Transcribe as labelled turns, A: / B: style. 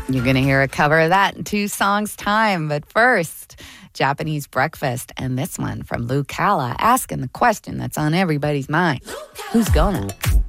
A: You're going to hear a cover of that in 2 songs' time. But first, Japanese Breakfast, and this one from Lou Calla, asking the question that's on everybody's mind. Who's gonna?